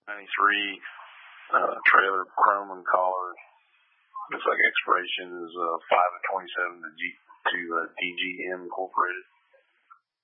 93 trailer, chrome and collar. Looks like expiration is 5/27 to DGM Incorporated.